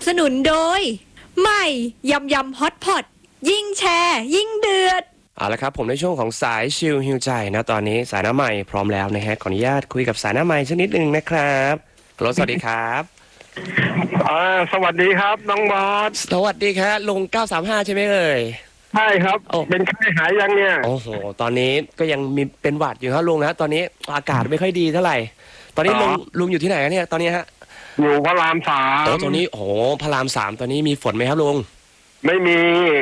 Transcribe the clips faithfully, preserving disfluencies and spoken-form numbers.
สนุนโดยใหม่ยำยำฮอตพอตยิ่งแชร์ยิ่งเดือดเอาละครับผมในช่วงของสายชิลฮิวใจนะตอนนี้สายน้ำใหม่พร้อมแล้วนะฮะขออนุญาตคุยกับสายน้ำใหม่สักนิดนึงนะครับฮัลโหลสวัสดีครับอ่าสวัสดีครับน้องบอสสวัสดีครับลุงเก้าสามห้าใช่ไหมเอ่ยใช่ครับโอ้เป็นไข้หายยังเนี่ยโอ้โหตอนนี้ก็ยังมีเป็นหวัดอยู่ครับลุงนะตอนนี้อากาศไม่ค่อยดีเท่าไหร่ตอนนี้ลุงลุงอยู่ที่ไหนเนี่ยตอนนี้ฮะอยู่พระรามสามโอ้ตรงนี้โอ้โหพระรามสามตอนนี้มีฝนไหมครับลุงไม่มี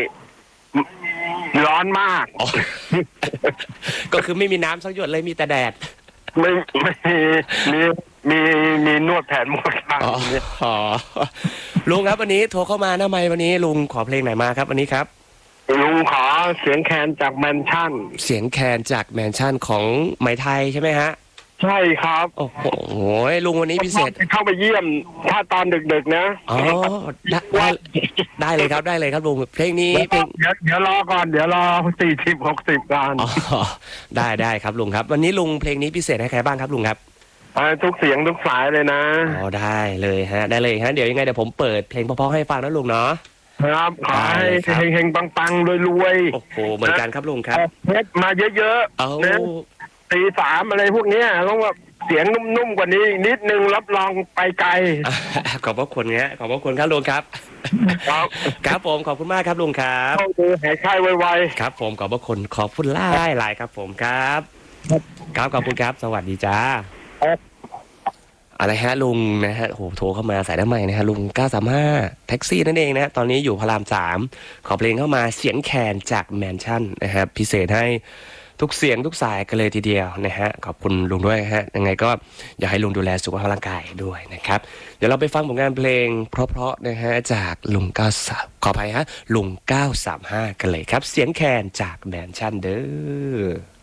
ร้อนมากก็คือไม่มีน้ำสักหยดเลยมีแต่แดดไม่ไม่มีมีมีนวดแผนหมดครับอ๋อลุงครับวันนี้โทรเข้ามาหน้าไมค์วันนี้ลุงขอเพลงไหนมาครับวันนี้ครับลุงขอเสียงแคนจากแมนชั่นเสียงแคนจากแมนชั่นของไหมไทยใช่ไหมฮะใช่ครับโอ้โหลุงวันนี้พิเศษเข้าไปเยี่ยมถ้าตอนดึกๆนะอ๋อได้ได้ได้เลยครับได้เลยครับลุงเพลงนี้เพลงเดี๋ยวเดี๋ยวรอก่อนเดี๋ยวรอสี่สิบหกสิบกันอ๋อได้ได้ครับลุงครับวันนี้ลุงเพลงนี้พิเศษให้ใครบ้างครับลุงครับทุกเสียงทุกสายเลยนะอ๋อได้เลยฮะได้เลยฮะเดี๋ยวยังไงเดี๋ยวผมเปิดเพลงเพราะๆให้ฟังนะลุงเนาะครับขอให้เฮงๆปังๆรวยๆโอ้โหเหมือนกันครับลุงครับเพชรมาเยอะๆนะตีสามอะไรพวกนี้ต้องว่าเสียงนุ่มๆกว่านี้นิดนึงรับรองไปไกลขอบพระคุณเนี้ยขอบพระคุณครับลุงครับครับครับผมขอบคุณมากครับลุงครับหายไข้ไวๆครับผมขอบพระคุณขอบคุณล่ายลายครับผมครับครับขอบคุณครับสวัสดีจ้าอะไรฮะลุงนะฮะโหโทรเข้ามาสายน้ำใหม่นะฮะลุงเก้าสามห้าแท็กซี่นั่นเองนะตอนนี้อยู่พระรามสามขอเพลงเข้ามาเสียงแคนจากแมนชั่นนะครับพิเศษให้ทุกเสียงทุกสายกันเลยทีเดียวนะฮะขอบคุณลุงด้วยฮะยังไงก็อยากให้ลุงดูแลสุขภาพร่างกายด้วยนะครับเดี๋ยวเราไปฟังผลงานเพลงเพราะๆนะฮะจากลุงเก้าสามขออภัยฮะลุงเก้าสามห้ากันเลยครับเสียงแคนจากแมนชั่นเด้อ